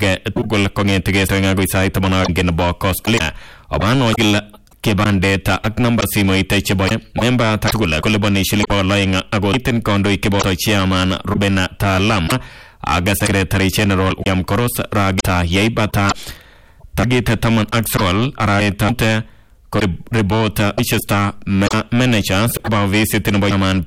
ke tugul kong'etige soing'agoi sait 10 nebo koskoleng obano kibandeta ak number simoit chebo member tugul koliboni shilingi 200 ako iten kondoik cheboto chairman Ruben Talam aga secretary general William Koros ragita yeibata tagite taman aksol araete ko report Manchester managers about visiting by man